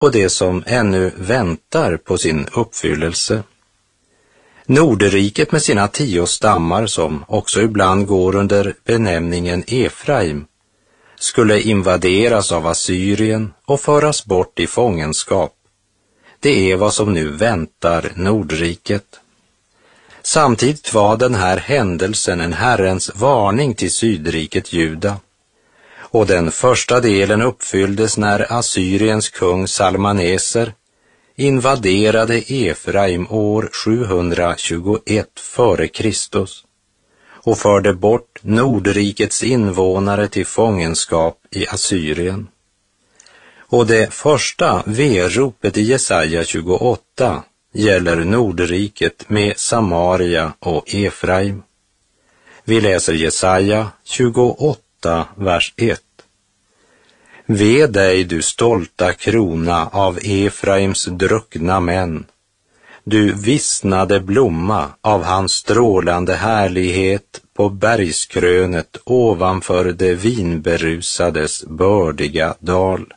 och det som ännu väntar på sin uppfyllelse. Nordriket med sina 10 stammar, som också ibland går under benämningen Efraim, skulle invaderas av Assyrien och föras bort i fångenskap. Det är vad som nu väntar Nordriket. Samtidigt var den här händelsen en Herrens varning till Sydriket Juda. Och den första delen uppfylldes när Assyriens kung Salmaneser invaderade Efraim år 721 före Kristus och förde bort Nordrikets invånare till fångenskap i Assyrien. Och det första veropet i Jesaja 28 gäller Nordriket med Samaria och Efraim. Vi läser Jesaja 28, vers 1. Ve dig, du stolta krona av Efraims druckna män, du vissnade blomma av hans strålande härlighet på bergskrönet ovanför det vinberusades bördiga dal.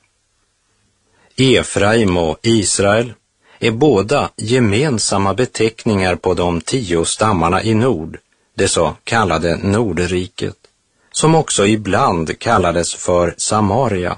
Efraim och Israel är båda gemensamma beteckningar på de 10 stammarna i nord, det så kallade Nordriket, som också ibland kallades för Samaria.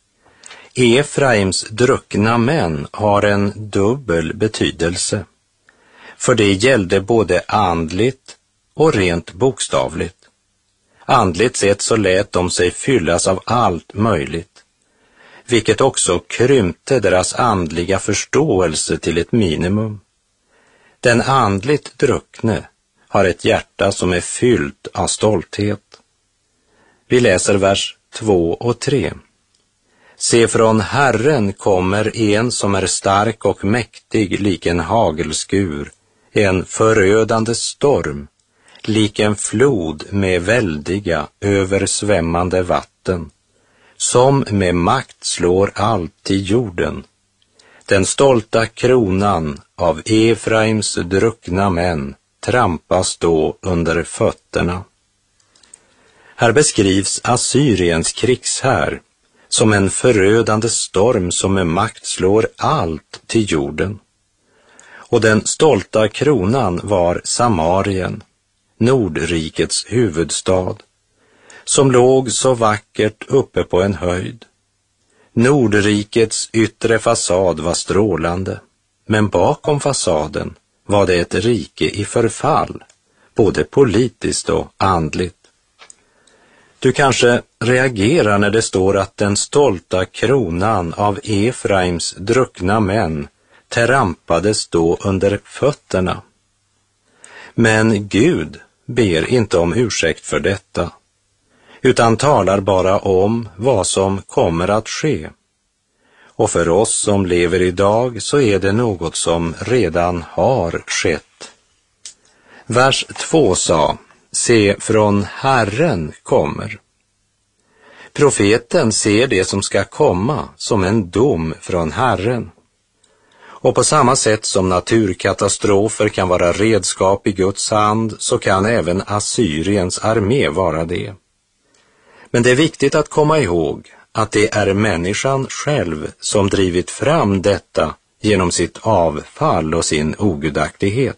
Efraims druckna män har en dubbel betydelse, för det gällde både andligt och rent bokstavligt. Andligt sett så lät de sig fyllas av allt möjligt, vilket också krympte deras andliga förståelse till ett minimum. Den andligt druckne har ett hjärta som är fyllt av stolthet. Vi läser vers 2 och 3. Se, från Herren kommer en som är stark och mäktig lik en hagelskur, en förödande storm, lik en flod med väldiga, översvämmande vatten, som med makt slår allt till jorden. Den stolta kronan av Efraims druckna män trampas då under fötterna. Här beskrivs Assyriens krigshär som en förödande storm som med makt slår allt till jorden. Och den stolta kronan var Samarien, Nordrikets huvudstad, som låg så vackert uppe på en höjd. Nordrikets yttre fasad var strålande, men bakom fasaden var det ett rike i förfall, både politiskt och andligt. Du kanske reagerar när det står att den stolta kronan av Efraims druckna män trampades då under fötterna. Men Gud ber inte om ursäkt för detta, utan talar bara om vad som kommer att ske. Och för oss som lever idag så är det något som redan har skett. Vers 2 sa: se, från Herren kommer. Profeten ser det som ska komma som en dom från Herren. Och på samma sätt som naturkatastrofer kan vara redskap i Guds hand, så kan även Assyriens armé vara det. Men det är viktigt att komma ihåg att det är människan själv som drivit fram detta genom sitt avfall och sin ogudaktighet.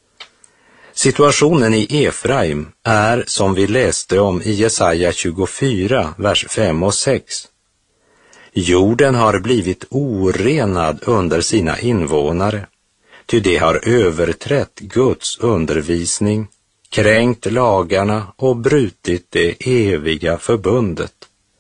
Situationen i Efraim är som vi läste om i Jesaja 24, vers 5 och 6. Jorden har blivit orenad under sina invånare, ty de har överträtt Guds undervisning, kränkt lagarna och brutit det eviga förbundet.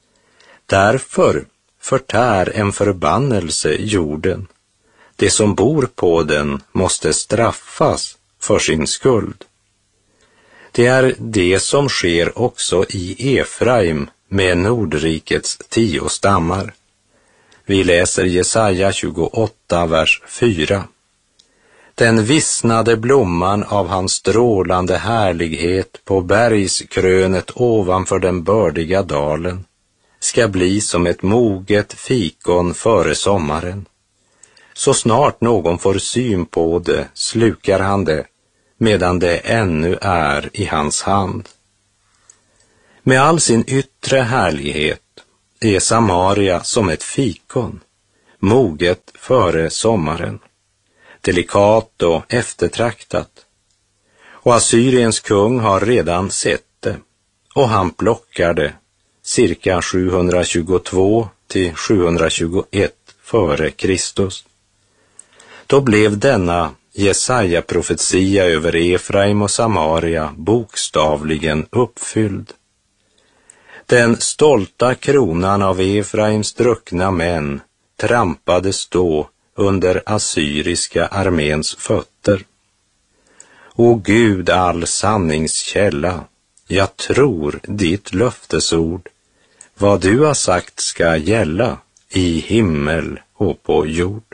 Därför förtär en förbannelse jorden. Det som bor på den måste straffas för sin skuld. Det är det som sker också i Efraim med Nordrikets 10 stammar. Vi läser Jesaja 28, vers 4. Den vissnade blomman av hans strålande härlighet på bergskrönet ovanför den bördiga dalen ska bli som ett moget fikon före sommaren. Så snart någon får syn på det slukar han det, medan det ännu är i hans hand. Med all sin yttre härlighet är Samaria som ett fikon, moget före sommaren, delikat och eftertraktat. Och Assyriens kung har redan sett det, och han plockar det cirka 722 till 721 före Kristus. Då blev denna Jesaja-profetia över Efraim och Samaria bokstavligen uppfylld. Den stolta kronan av Efraims druckna män trampades då under assyriska arméns fötter. O Gud, all sanningskälla, jag tror ditt löftesord, vad du har sagt ska gälla i himmel och på jord.